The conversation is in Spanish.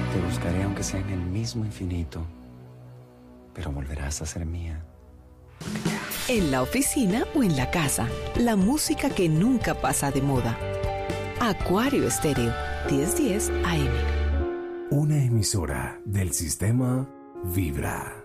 Te buscaré aunque sea en el mismo infinito, pero volverás a ser mía. En la oficina o en la casa, la música que nunca pasa de moda. Acuario Estéreo, 1010 AM. Una emisora del sistema Vibra.